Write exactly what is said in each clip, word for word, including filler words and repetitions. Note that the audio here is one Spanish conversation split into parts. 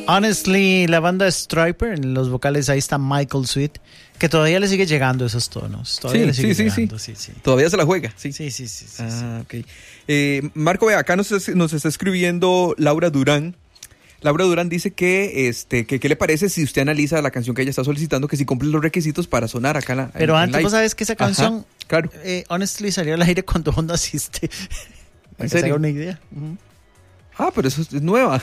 Honestly, la banda Stryper, en los vocales ahí está Michael Sweet, que todavía le sigue llegando esos tonos. Todavía sí, le sigue sí, llegando, sí, sí, sí. Todavía se la juega. Sí, sí, sí. sí, sí ah, sí. ok. Eh, Marco, ve, acá nos, nos está escribiendo Laura Durán. Laura Durán dice que, este, que qué le parece si usted analiza la canción que ella está solicitando, que si cumple los requisitos para sonar acá en la. Pero en, antes, en vos sabes que esa canción, Ajá, claro. eh, Honestly, salió al aire cuando vos naciste. Para que se haga una idea. Uh-huh. Ah, pero eso es nueva.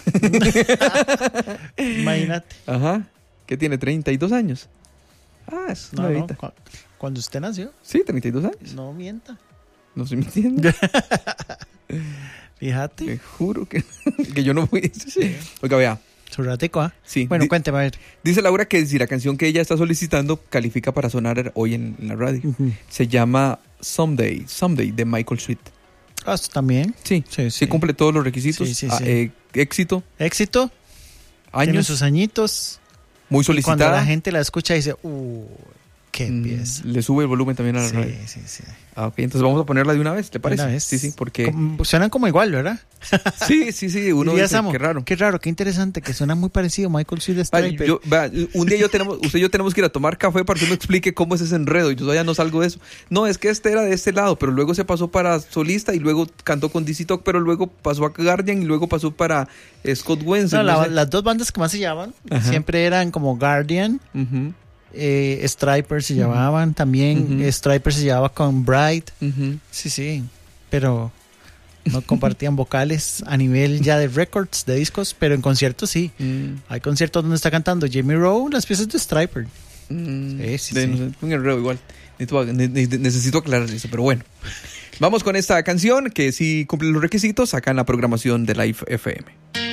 Imagínate. Ajá. ¿Qué tiene? ¿treinta y dos años? Ah, es no, nuevita. No, ¿cuándo usted nació? Sí, treinta y dos años. No mienta. No estoy mintiendo. Fíjate. Te juro que, que yo no fui. Sí. Oiga, vea. Su ratico, ¿ah? ¿eh? Sí. Bueno, Di- cuénteme, a ver. Dice Laura que si la canción que ella está solicitando califica para sonar hoy en, en la radio. Uh-huh. Se llama Someday, Someday de Michael Sweet. Ah, también. Sí, sí, sí. sí cumple todos los requisitos. Sí, sí, ah, sí. eh, éxito. Éxito. Tiene Años. sus añitos. Muy Y solicitada. cuando la gente la escucha dice, uh, qué pieza. Mm, le sube el volumen también a la sí, radio. Sí, sí, sí. Ah, ok, entonces vamos a ponerla de una vez, ¿te parece? Una vez. Sí, sí, porque... Como, suenan como igual, ¿verdad? Sí, sí, sí, uno dice, Samo, qué raro. Qué raro, qué interesante, que suena muy parecido Michael Sweet de Vale, Stryper. yo, va, un día yo tenemos, usted y yo tenemos que ir a tomar café para que uno explique cómo es ese enredo. Yo todavía no salgo de eso. No, es que este era de este lado, pero luego se pasó para solista y luego cantó con D C Talk, pero luego pasó a Guardian y luego pasó para eh, Scott Wenzel. No, no la, sé. las dos bandas que más se llaman Ajá. siempre eran como Guardian, Uh-huh. eh, Stryper se llamaban también. Uh-huh. Stryper se llevaba con Bright. Uh-huh. Sí, sí, pero no compartían vocales a nivel ya de records, de discos, pero en conciertos sí. Mm. Hay conciertos donde está cantando Jimmy Rowe las piezas de Stryper. Mm. Sí, sí, de, sí. no sé, un enredo igual. Necesito, ne- ne- necesito aclarar eso, pero bueno. Vamos con esta canción que sí cumple los requisitos acá en la programación de Live F M.